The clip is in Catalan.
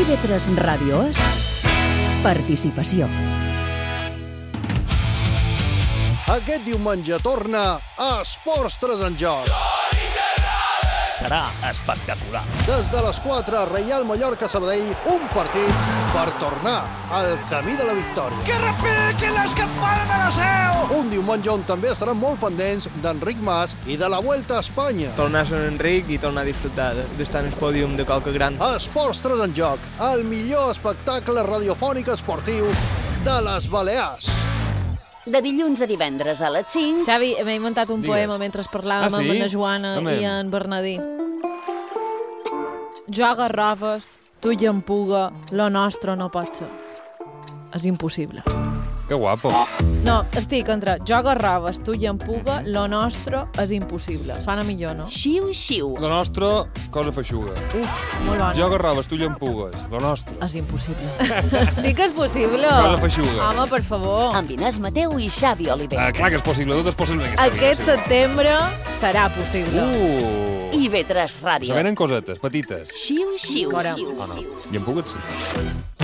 IB3 Ràdio és participació. Aquest diumenge torna Esports 3 en joc. Serà espectacular. Des de les 4, Reial Mallorca-Sabadell, un partit per tornar al camí de la victòria. Que repiquin les campanes de la seu! Un diumenge on també estaran molt pendents d'Enric Mas i de la Vuelta a Espanya. Tornar a Sant Enric i tornar a disfrutar d'estar en el pòdium de qualque gran. Esports 3 en joc, el millor espectacle radiofònic esportiu de les Balears. De dilluns a divendres a les 5. Xavi, m'he muntat un poema mentre parlàvem amb la Joana i en Bernadí. Joga robes, tu i en puga, lo nostre no pot ser. És impossible. Que guapo. No, estic entre joga robes, tu i en puga, lo nostre és impossible. Sona millor, no? Xiu, xiu. Lo nostre, cosa feixuga. Uf, molt bona. Joga robes, tu llampugues. Lo nostre. És impossible. Sí que és possible. Cosa feixuga. Home, per favor. Amb Inés Mateu i Xavi Oliver. Clar que és possible, tot és possible. Aquest setembre serà possible. IB3 Ràdio. Se venen cosetes, petites. Xiu, xiu. Fora. No. Llampugues, sí.